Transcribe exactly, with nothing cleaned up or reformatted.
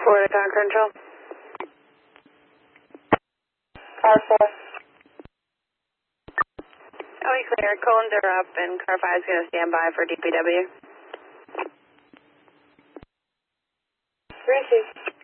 four to car control. Car four. Oh, we clear. Cones are up and car five is going to stand by for D P W. Three six.